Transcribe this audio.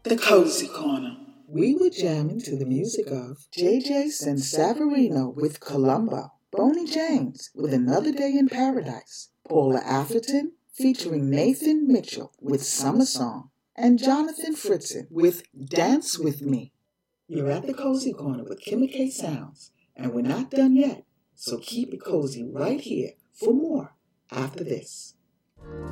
The Cozy Corner. We were jamming to the music of J.J. Sansaverino with Columbo, Boney James with Another Day in Paradise, Paula Atherton featuring Nathan Mitchell with Summer Song, and Jonathan Fritzen with Dance With Me. You're at the Cozy Corner with Kimmy K Sounds, and we're not done yet, so keep it cozy right here for more after this.